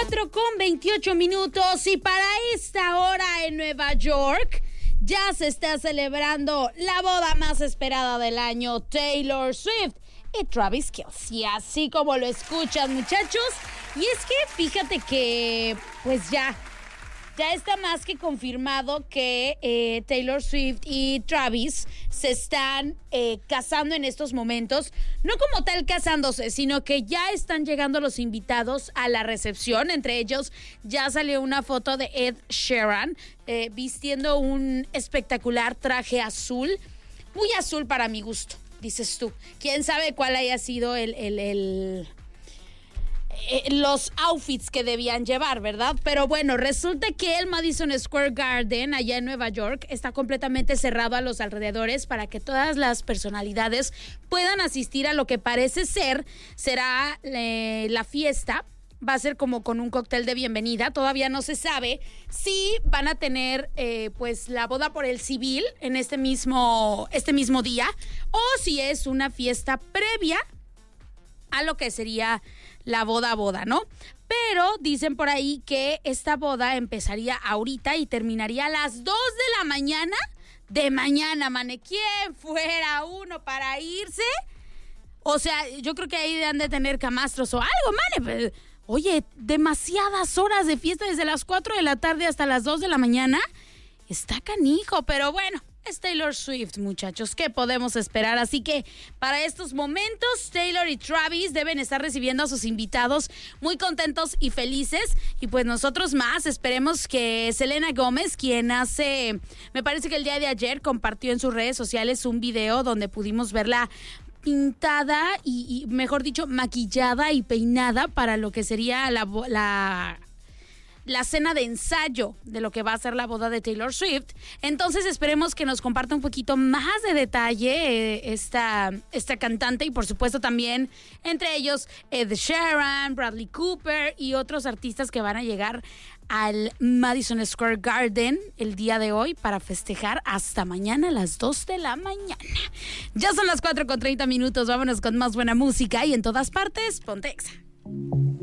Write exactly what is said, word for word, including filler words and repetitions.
cuatro con veintiocho minutos y para esta hora en Nueva York ya se está celebrando la boda más esperada del año, Taylor Swift y Travis Kelce, así como lo escuchan, muchachos. Y es que fíjate que pues ya Ya está más que confirmado que eh, Taylor Swift y Travis se están eh, casando en estos momentos. No como tal casándose, sino que ya están llegando los invitados a la recepción. Entre ellos ya salió una foto de Ed Sheeran eh, vistiendo un espectacular traje azul. Muy azul para mi gusto, dices tú. ¿Quién sabe cuál haya sido el... el, el Eh, los outfits que debían llevar, ¿verdad? Pero bueno, resulta que el Madison Square Garden allá en Nueva York está completamente cerrado a los alrededores para que todas las personalidades puedan asistir a lo que parece ser será eh, la fiesta. Va a ser como con un cóctel de bienvenida. Todavía no se sabe si van a tener eh, pues la boda por el civil en este mismo, este mismo día o si es una fiesta previa a lo que sería la boda boda, ¿no? Pero dicen por ahí que esta boda empezaría ahorita y terminaría a las dos de la mañana de mañana, mane. ¿Quién fuera uno para irse? O sea, yo creo que ahí han de tener camastros o algo, mane. Pero, oye, demasiadas horas de fiesta desde las cuatro de la tarde hasta las dos de la mañana. Está canijo, pero bueno. Es Taylor Swift, muchachos, ¿qué podemos esperar? Así que para estos momentos, Taylor y Travis deben estar recibiendo a sus invitados muy contentos y felices. Y pues nosotros más, esperemos que Selena Gómez, quien hace, me parece que el día de ayer compartió en sus redes sociales un video donde pudimos verla pintada y, y mejor dicho, maquillada y peinada para lo que sería la... la la cena de ensayo de lo que va a ser la boda de Taylor Swift. Entonces esperemos que nos comparta un poquito más de detalle eh, esta, esta cantante y por supuesto también entre ellos Ed Sheeran, Bradley Cooper y otros artistas que van a llegar al Madison Square Garden el día de hoy para festejar hasta mañana a las dos de la mañana. Ya son las cuatro con treinta minutos, vámonos con más buena música y en todas partes, ponte Exa.